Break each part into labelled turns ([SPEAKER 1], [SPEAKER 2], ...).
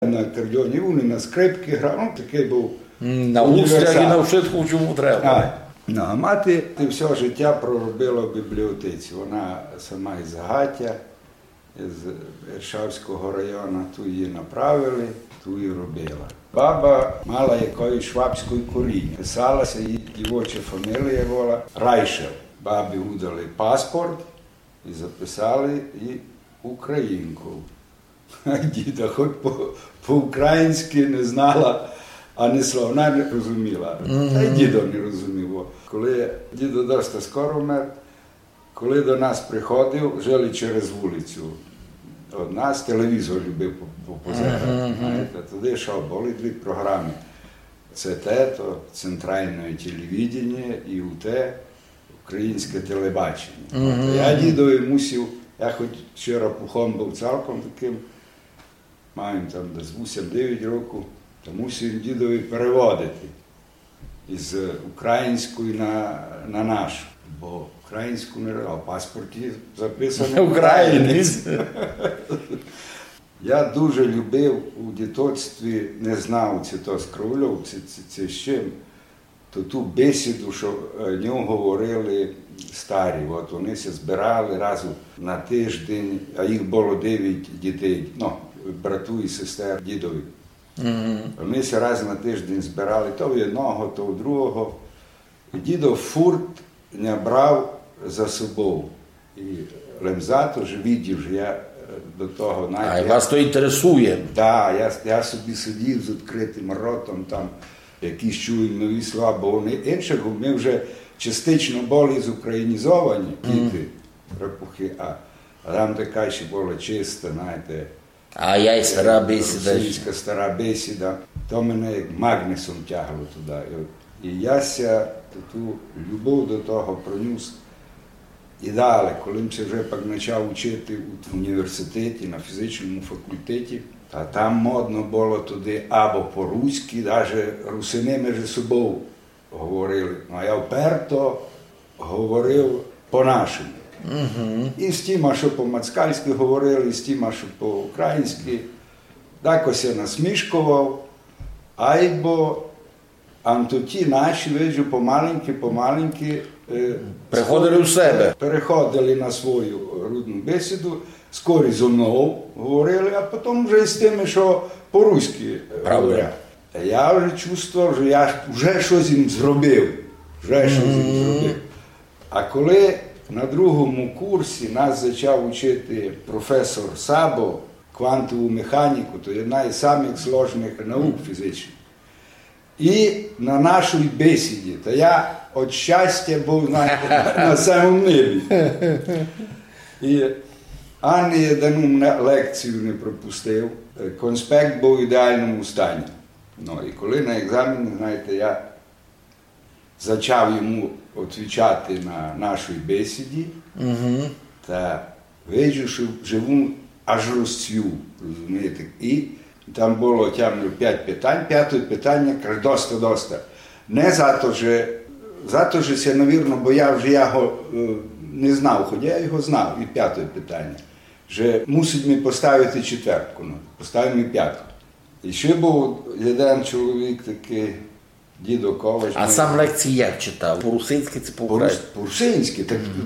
[SPEAKER 1] На акордеоні, вони на скрипки грав, ну такий був
[SPEAKER 2] на устрях і на вшитку, чому треба.
[SPEAKER 1] А мати все життя проробила в бібліотеці. Вона сама із Гаття, з Іршавського району, ту її направили, ту і робила. Баба мала якоїсь швабської коріння. Писалася, її дівоча фамілія була Райшел. Бабі видали паспорт і записали і українку. А діда хоч по-українськи не знала, а не слова не розуміла. Та й дідо не розумів. Коли дідо досить скоро вмер, коли до нас приходив, жили через вулицю. Од нас телевізор любив позирати. Туди йшов, були дві програми. ЦТ, то Центральне телевидення, і УТ, Українське телебачення. Я дідові мусив, я хоч ще рапухом був цілком таким, маємо там десь 8-9 років, то мусив дідові переводити із української на нашу. Бо українську не робив, а в паспорті записано українець. Я дуже любив у дітоцтві, не знав, чи то з Кровльов, чи з чим, то ту бесіду, що нього говорили старі. От вони се збирали раз на тиждень, а їх було 9 дітей, ну, брату і сестер дідові. Вони се раз на тиждень збирали, то в одного, то в другого. І дідо фурт не брав за собою. І лемзато ж видів, що я до того...
[SPEAKER 2] А вас то інтересує?
[SPEAKER 1] Так, я собі сидів з відкритим ротом, там якісь чують нові слова, бо вони інших, ми вже частично були зукраїнізовані, діти, рапухи, а там така ще була чиста, знаєте,
[SPEAKER 2] а я й стара бесіда.
[SPEAKER 1] Російська стара бесіда, то мене як магнісом тягло туди. І я ту любов до того пронюс і далі, коли я вже почав вчити в університеті, на фізичному факультеті, а там модно було туди або по-руськи, навіть русини між собою говорили. А я вперто говорив по-нашому. І з тіма, що по-мацкальськи говорили, і з тіма, що по-українськи. Такось я насмішкував, айбо антоті наші, виджу, помаленьки
[SPEAKER 2] приходили в себе.
[SPEAKER 1] Переходили на свою рудну бесіду, скорі зо мною говорили, а потім вже з тими, що по-руськи говорять. Я вже чувствував, що я вже щось їм зробив. А коли на другому курсі нас почав вчити професор Сабо квантову механіку, то одна із самих сложних наук фізичних. І на нашій бесіді, то я від щастя був, знаєте, на самому небі. І ані одну лекцію не пропустив, конспект був в ідеальному стані. Ну, і коли на екзамені, знаєте, я почав йому відповідати на нашій бесіді, та виджу, що живу аж розцвів, розумієте. І там було тямно 5 питань, 5-те питання, каже, доста. Не за то, що це, навірно, бо я вже його не знав, хоча я його знав, і 5-те питання. Що мусить мені поставити 4-ку, поставив мені 5-ку. І ще був один чоловік такий, дідо Ковач.
[SPEAKER 2] А сам лекції як читав? По-русинськи чи по-українськи?
[SPEAKER 1] По-русинськи.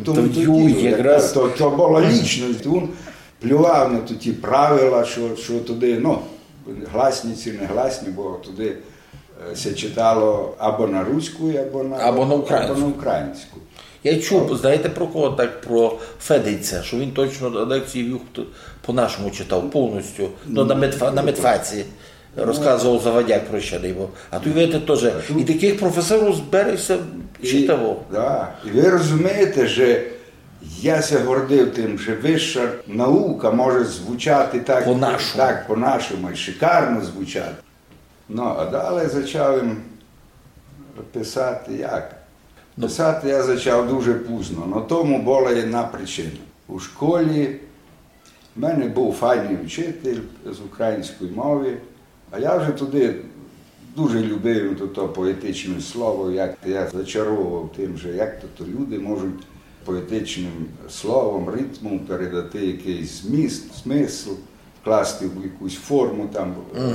[SPEAKER 1] То було лічно. Він плював на ті правила, що туди, ну, гласні чи не гласні, бо туди се читало або на руську, або на українську.
[SPEAKER 2] Я чув, знаєте про кого так, про Федиця, що він точно лекції вів по-нашому читав, повністю, ну, на медфаці. Розказував Заводяк про що не. А тут, видите, теж. І таких професорів збереться читав.
[SPEAKER 1] Так. І ви розумієте, що я се гордив тим, що вища наука може звучати так по-нашому, і шикарно звучати. Ну, а далі почав їм писати як? Писати я почав дуже пізно, але тому була одна причина. У школі в мене був файний вчитель з української мови, а я вже туди дуже любив то поетичне слово, як я зачаровував тим, що як то люди можуть поетичним словом, ритмом передати якийсь зміст, смисл. класти в якусь форму там.